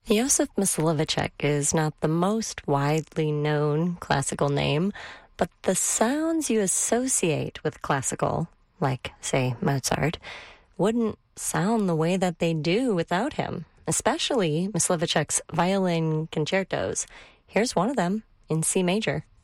Josef Mysliveček is not the most widely known classical name, but the sounds you associate with classical, like, say, Mozart, wouldn't sound the way that they do without him, especially Mysliveček's violin concertos. Here's one of them in C major.